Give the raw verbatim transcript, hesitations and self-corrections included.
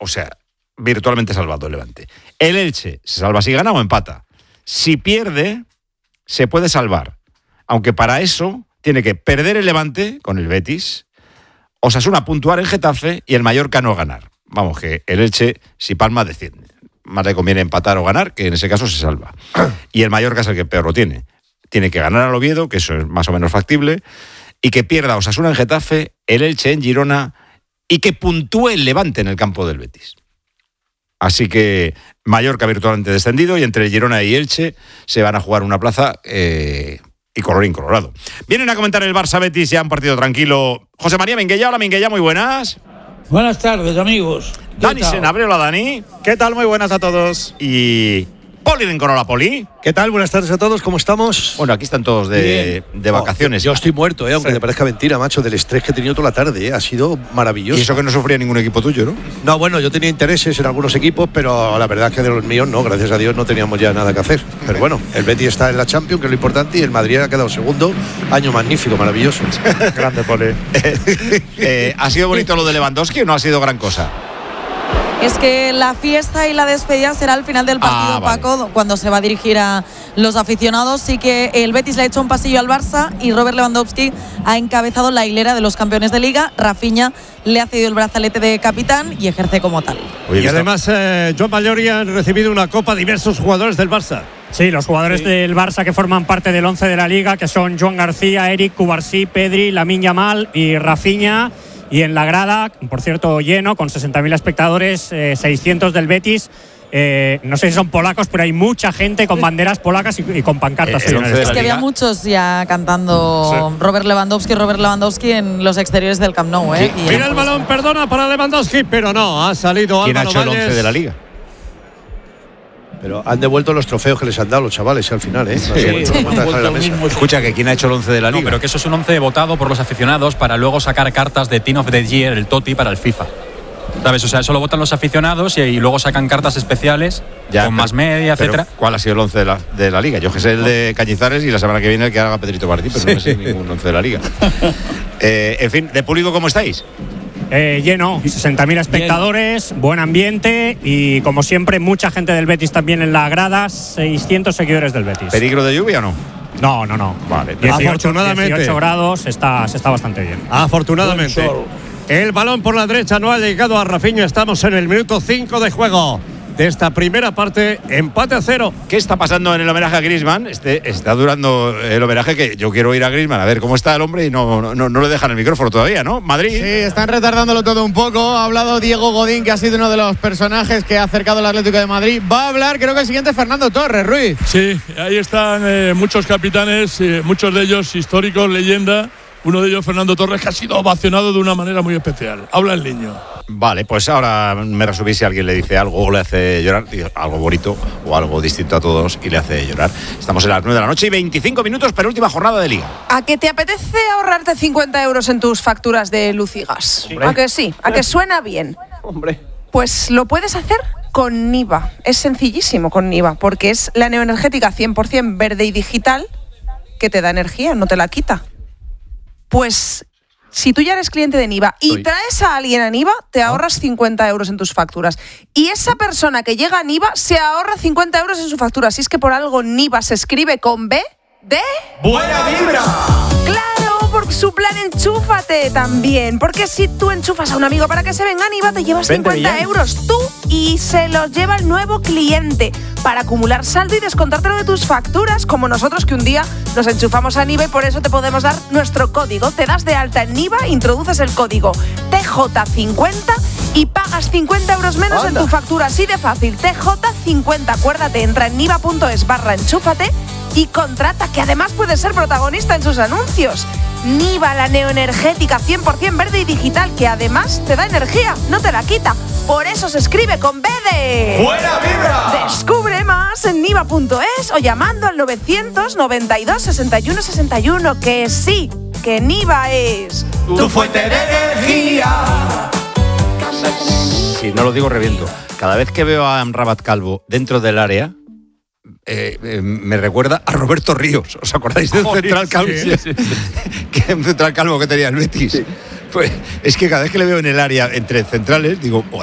o sea, virtualmente salvado el Levante. El Elche se salva si gana o empata. Si pierde, se puede salvar. Aunque para eso tiene que perder el Levante con el Betis, Osasuna puntuar en Getafe y el Mallorca no ganar. Vamos, que el Elche, si palma, desciende. Más le conviene empatar o ganar, que en ese caso se salva. Y el Mallorca es el que peor lo tiene. Tiene que ganar al Oviedo, que eso es más o menos factible, y que pierda Osasuna en Getafe, el Elche en Girona, y que puntúe el Levante en el campo del Betis. Así que Mallorca virtualmente descendido, y entre Girona y Elche se van a jugar una plaza eh, y colorín colorado. Vienen a comentar el Barça Betis, ya un partido tranquilo. José María Minguella, hola Minguella, muy buenas. Buenas tardes, amigos. Dani Senabre, hola Dani. ¿Qué tal? Muy buenas a todos. Y Poli Rincón, hola Poli. ¿Qué tal? Buenas tardes a todos, ¿cómo estamos? Bueno, aquí están todos de, de vacaciones. Oh, yo estoy muerto, eh, aunque sí. te parezca mentira, macho, del estrés que he tenido toda la tarde, eh, ha sido maravilloso. Y eso que no sufría ningún equipo tuyo, ¿no? No, bueno, yo tenía intereses en algunos equipos, pero la verdad es que de los míos no, gracias a Dios no teníamos ya nada que hacer. Pero bueno, el Betis está en la Champions, que es lo importante, y el Madrid ha quedado segundo. Año magnífico, maravilloso. Grande, Poli. eh, ¿Ha sido bonito lo de Lewandowski o no ha sido gran cosa? Es que la fiesta y la despedida será al final del partido, ah, vale. Paco, cuando se va a dirigir a los aficionados. Sí que el Betis le ha hecho un pasillo al Barça y Robert Lewandowski ha encabezado la hilera de los campeones de Liga. Rafinha le ha cedido el brazalete de capitán y ejerce como tal. Oye, y además, eh, Joan Mallori han recibido una copa diversos jugadores del Barça. Sí, los jugadores sí. del Barça que forman parte del once de la Liga, que son Joan García, Eric, Cubarsí, Pedri, Lamine Yamal y Rafinha. Y en la grada, por cierto, lleno, con sesenta mil espectadores, eh, seiscientos del Betis. Eh, no sé si son polacos, pero hay mucha gente con banderas polacas y, y con pancartas. Eh, es que había muchos ya cantando sí. Robert Lewandowski, Robert Lewandowski en los exteriores del Camp Nou. ¿eh? Sí. Mira el balón, perdona para Lewandowski, pero no, ha salido ¿Quién Álvaro ha hecho Valles? El once de la Liga? Pero han devuelto los trofeos que les han dado los chavales al final, ¿eh? Sí, sí, sí. Escucha, que ¿quién ha hecho el once de la Liga? No, pero que eso es un once votado por los aficionados para luego sacar cartas de Team of the Year, el Toti, para el FIFA. ¿Sabes? O sea, eso lo votan los aficionados y, y luego sacan cartas especiales ya, con pero, más media, etcétera. ¿Cuál ha sido el once de la, de la Liga? Yo que sé el de Cañizares y la semana que viene el que haga Pedrito Martín, pero sí. no sé ningún once de la Liga. eh, en fin, ¿de público cómo estáis? Eh, lleno, sesenta mil espectadores, lleno. Buen ambiente y como siempre mucha gente del Betis también en la grada, seiscientos seguidores del Betis. ¿Peligro de lluvia o no? No, no, no. Vale. dieciocho, Afortunadamente. dieciocho grados, está, se está bastante bien. Afortunadamente. El balón por la derecha no ha llegado a Rafinha, estamos en el minuto cinco de juego de esta primera parte, empate a cero. ¿Qué está pasando en el homenaje a Griezmann? Este, está durando el homenaje que yo quiero ir a Griezmann a ver cómo está el hombre y no, no, no le dejan el micrófono todavía, ¿no? Madrid. Sí, están retardándolo todo un poco. Ha hablado Diego Godín, que ha sido uno de los personajes que ha acercado al Atlético de Madrid. Va a hablar, creo que el siguiente, Fernando Torres, Ruiz. Sí, ahí están eh, muchos capitanes, eh, muchos de ellos históricos, leyenda. Uno de ellos, Fernando Torres, que ha sido ovacionado de una manera muy especial. Habla el niño. Vale, pues ahora me resumí si alguien le dice algo o le hace llorar, algo bonito o algo distinto a todos y le hace llorar. Estamos en las nueve de la noche y veinticinco minutos, penúltima jornada de Liga. ¿A que te apetece ahorrarte cincuenta euros en tus facturas de luz y gas? Sí. ¿A que sí? ¿A que suena bien? Hombre. Pues lo puedes hacer con Niva. Es sencillísimo con Niva, porque es la neoenergética cien por ciento verde y digital que te da energía, no te la quita. Pues si tú ya eres cliente de Niva y Soy. traes a alguien a Niva, te ahorras cincuenta euros en tus facturas. Y esa persona que llega a Niva se ahorra cincuenta euros en su factura. Si es que por algo Niva se escribe con B de... ¡Buena vibra! ¡Claro! Por su plan Enchúfate también. Porque si tú enchufas a un amigo para que se venga a Niva, te llevas cincuenta euros tú y se los lleva el nuevo cliente para acumular saldo y descontártelo de tus facturas, como nosotros que un día nos enchufamos a Niva y por eso te podemos dar nuestro código. Te das de alta en Niva, introduces el código T J cincuenta y pagas cincuenta euros menos Anda. en tu factura. Así de fácil, T J cincuenta. Acuérdate, entra en niva.es barra enchúfate y contrata, que además puedes ser protagonista en sus anuncios. Niva, la neoenergética cien por ciento verde y digital, que además te da energía, no te la quita. Por eso se escribe con B de... ¡Buena vibra! Descubre más en niva punto es o llamando al novecientos noventa y dos sesenta y uno sesenta y uno, que sí, que Niva es... Tu, tu fuente de energía. Si no lo digo, reviento. Cada vez que veo a Amrabat Calvo dentro del área... Eh, eh, me recuerda a Roberto Ríos. ¿Os acordáis del Joder, central calvo? Sí, sí, sí. Que un central calvo que tenía el Betis. Sí. Pues es que cada vez que le veo en el área entre centrales digo,